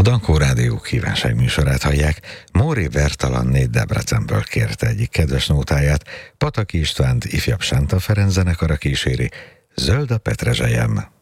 A Dankó Rádió kívánságműsorát hallják. Móri Bertalanné Debrecenből kérte egyik kedves nótáját, Pataki Istvánt ifjabb Sánta Ferenc zenekara kíséri, Zöld a petrezselyem.